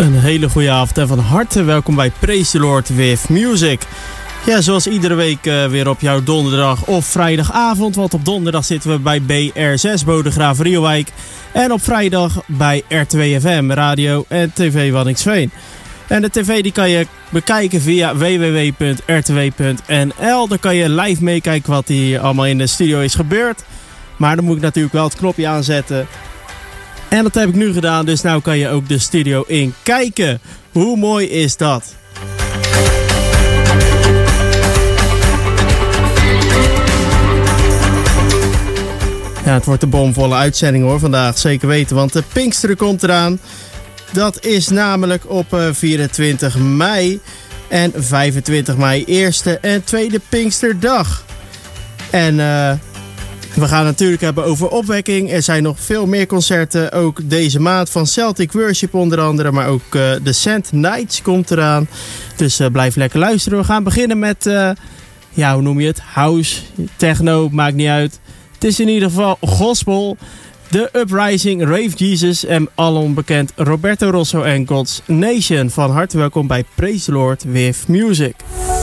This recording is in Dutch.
Een hele goede avond en van harte welkom bij Praise the Lord with Music. Ja, zoals iedere week weer op jouw donderdag of vrijdagavond. Want op donderdag zitten we bij BR6 Bodegraaf Rielwijk. En op vrijdag bij R2FM, radio en tv Waddinxveen. En de tv die kan je bekijken via www.rtw.nl. Daar kan je live meekijken wat hier allemaal in de studio is gebeurd. Maar dan moet ik natuurlijk wel het knopje aanzetten. En dat heb ik nu gedaan, dus nou kan je ook de studio in kijken. Hoe mooi is dat? Ja, het wordt een bomvolle uitzending hoor vandaag, zeker weten. Want de Pinksteren komt eraan. Dat is namelijk op 24 mei en 25 mei eerste en tweede Pinksterdag. En we gaan het natuurlijk hebben over opwekking. Er zijn nog veel meer concerten, ook deze maand van Celtic Worship onder andere. Maar ook de Sand Nights komt eraan. Dus blijf lekker luisteren. We gaan beginnen met, hoe noem je het? House, techno, maakt niet uit. Het is in ieder geval gospel. The Uprising, Rave Jesus en alom bekend Roberto Rosso en God's Nation. Van harte welkom bij Praise the Lord with Music.